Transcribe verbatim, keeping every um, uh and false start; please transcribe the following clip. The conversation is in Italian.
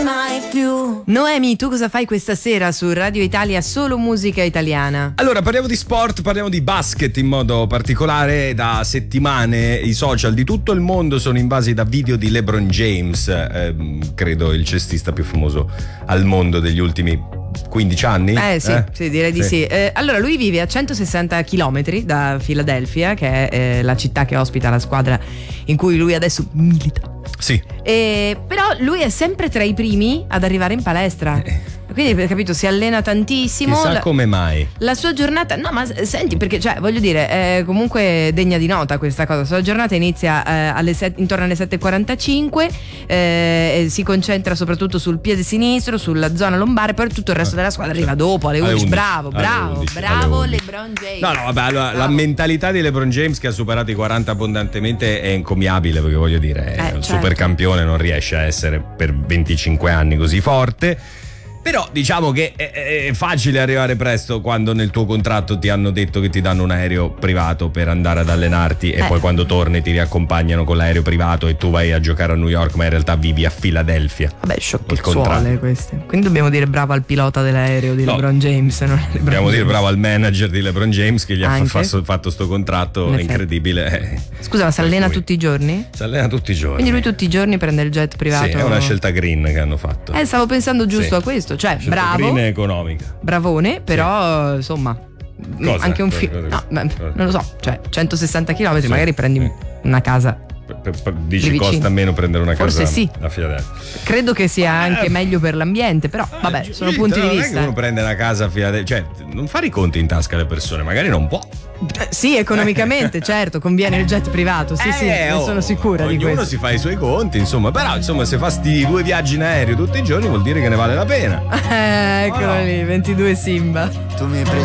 mai più. Noemi, tu cosa fai questa sera su Radio Italia, solo musica italiana? Allora, parliamo di sport, parliamo di basket in modo particolare. Da settimane i social di tutto il mondo sono invasi da video di LeBron James, ehm, credo il cestista più famoso al mondo degli ultimi quindici anni. Eh sì, eh? sì direi di sì, sì. Eh, allora lui vive a centosessanta chilometri da Filadelfia, che è eh, la città che ospita la squadra in cui lui adesso milita. Sì. Eh, però lui è sempre tra i primi ad arrivare in palestra. Eh. Quindi, per capito, si allena tantissimo. Chissà la, come mai. La sua giornata, no, ma senti, perché, cioè, voglio dire, è comunque degna di nota questa cosa. La sua giornata inizia eh, alle set, intorno alle sette e quarantacinque, eh, e si concentra soprattutto sul piede sinistro, sulla zona lombare, poi tutto il resto della squadra arriva dopo, alle undici. Bravo, bravo, undici, bravo LeBron James. No, no, vabbè, allora, la mentalità di LeBron James, che ha superato i quaranta abbondantemente, è encomiabile, perché voglio dire, è eh, un certo. super campione, non riesce a essere per venticinque anni così forte. Però diciamo che è, è facile arrivare presto quando nel tuo contratto ti hanno detto che ti danno un aereo privato per andare ad allenarti e eh. poi quando torni ti riaccompagnano con l'aereo privato e tu vai a giocare a New York, ma in realtà vivi a Filadelfia. Vabbè, sciocchezzuole queste. Quindi dobbiamo dire bravo al pilota dell'aereo di no. LeBron James, non LeBron Dobbiamo James. dire bravo al manager di LeBron James che gli Anche? ha fa- fatto sto contratto In incredibile. Scusa, ma si allena tutti i giorni? Si allena tutti i giorni. Quindi lui tutti i giorni prende il jet privato? Sì, è una scelta green che hanno fatto. Eh, stavo pensando giusto sì. a questo, cioè scelta bravo. Green e economica. Bravone, però sì. insomma, cosa? anche un cosa, film. cosa, No, cosa? non lo so, cioè centosessanta chilometri, Sì, magari prendi sì. una casa. Per, per, per, dici costa meno prendere una Forse casa sì. a Filadelfia. Credo che sia anche eh, meglio per l'ambiente, però vabbè, sono Giusto, punti di non vista. Non è che uno prende una casa a Filadelfia, cioè non fare i conti in tasca alle persone, magari non può. Eh, sì, economicamente, certo, conviene il jet privato, sì, eh, sì, ne oh, sono sicura di ognuno questo. si fa i suoi conti, insomma, però insomma se fa sti due viaggi in aereo tutti i giorni vuol dire che ne vale la pena. Eh, eccolo oh, no. lì, ventidue Simba. Tu mi hai preso